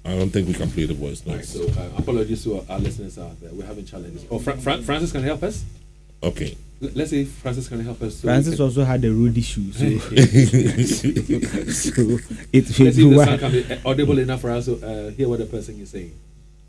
I don't think we can play the voice Right, notes. so apologies to our listeners out there. We're having challenges. Oh, Francis can help us. Okay. Let's say Francis can help us. So Francis also had a road issue, so, so it let's see if will the be sound can be audible enough for us to hear what the person is saying.